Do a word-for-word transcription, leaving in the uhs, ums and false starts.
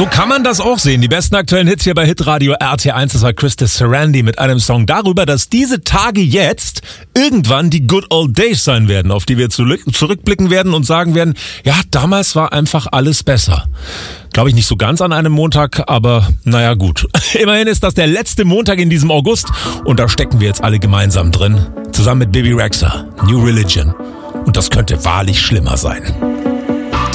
So kann man das auch sehen. Die besten aktuellen Hits hier bei Hitradio R T eins. Das war Krista Sarandon mit einem Song darüber, dass diese Tage jetzt irgendwann die Good Old Days sein werden, auf die wir zurückblicken werden und sagen werden, ja, damals war einfach alles besser. Glaube ich nicht so ganz an einem Montag, aber naja gut. Immerhin ist das der letzte Montag in diesem August und da stecken wir jetzt alle gemeinsam drin. Zusammen mit Bebe Rexha, New Religion. Und das könnte wahrlich schlimmer sein.